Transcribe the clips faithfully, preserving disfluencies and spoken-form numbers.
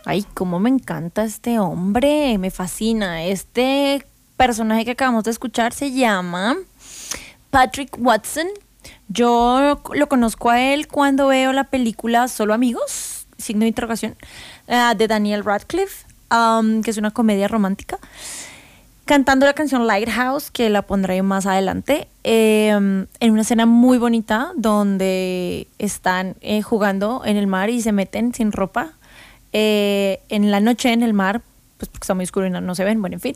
Ay, cómo me encanta este hombre, me fascina. Este personaje que acabamos de escuchar se llama Patrick Watson. Yo lo conozco a él cuando veo la película Solo Amigos, signo de interrogación, uh, de Daniel Radcliffe, um, que es una comedia romántica, cantando la canción Lighthouse, que la pondré más adelante, eh, en una escena muy bonita donde están eh, jugando en el mar y se meten sin ropa eh, en la noche en el mar, pues porque está muy oscuro y no, no se ven, bueno, en fin.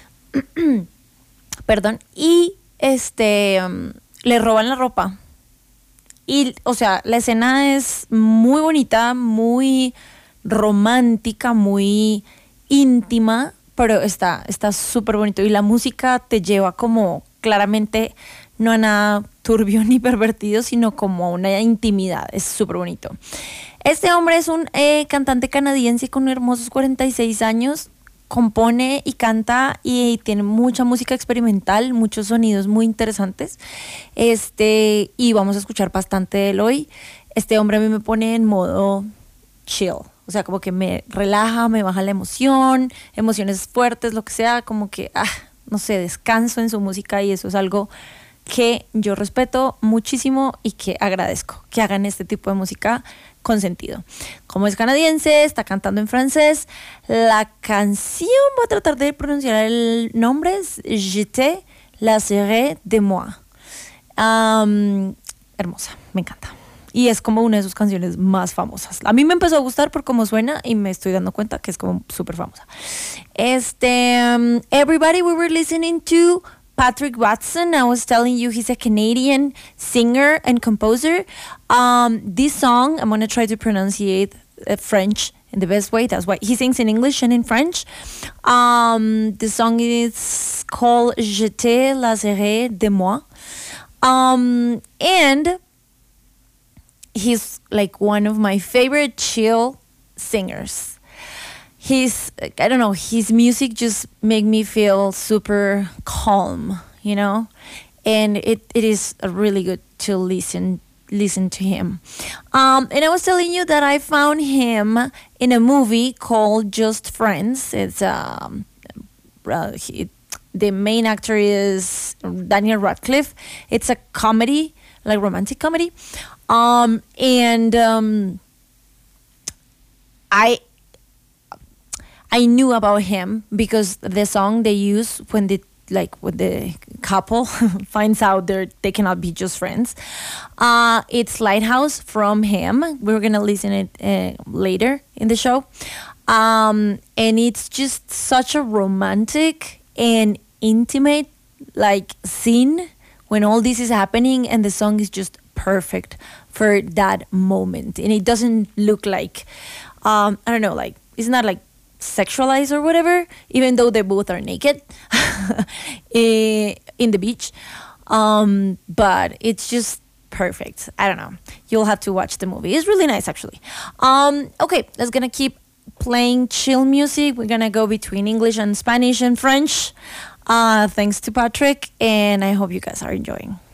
Perdón. Y este um, le roban la ropa. Y, o sea, la escena es muy bonita, muy romántica, muy íntima, pero está está súper bonito. Y la música te lleva como claramente no a nada turbio ni pervertido, sino como a una intimidad. Es súper bonito. Este hombre es un eh, cantante canadiense con hermosos cuarenta y seis años. Compone y canta y tiene mucha música experimental, muchos sonidos muy interesantes. Este, y vamos a escuchar bastante de él hoy. Este hombre a mí me pone en modo chill. O sea, como que me relaja, me baja la emoción, emociones fuertes, lo que sea, como que, ah, no sé, descanso en su música y eso es algo que yo respeto muchísimo y que agradezco que hagan este tipo de música con sentido. Como es canadiense, está cantando en francés. La canción, voy a tratar de pronunciar el nombre, es Je te laisserai de moi. Um, hermosa, me encanta. Y es como una de sus canciones más famosas. A mí me empezó a gustar por cómo suena y me estoy dando cuenta que es como súper famosa. Este, um, everybody, we were listening to Patrick Watson. I was telling you he's a Canadian singer and composer. Um, this song, I'm going to try to pronunciate uh, French in the best way. That's why he sings in English and in French. Um, the song is called Je te laisserai de moi. Um, and he's like one of my favorite chill singers. His, I don't know, his music just make me feel super calm, you know, and it, it is really good to listen listen to him. Um, and I was telling you that I found him in a movie called Just Friends. It's um, uh, he, the main actor is Daniel Radcliffe. It's a comedy, like romantic comedy, um, and um, I. I knew about him because the song they use when the like when the couple finds out they they cannot be just friends. Uh, it's Lighthouse from him. We're gonna listen it uh, later in the show, um, and it's just such a romantic and intimate like scene when all this is happening, and the song is just perfect for that moment. And it doesn't look like um, I don't know, like it's not like sexualized or whatever, even though they both are naked in the beach, um, but it's just perfect. I don't know, you'll have to watch the movie. It's really nice actually. Um, okay, let's gonna keep playing chill music. We're gonna go between English and Spanish and French, uh, thanks to Patrick, and I hope you guys are enjoying.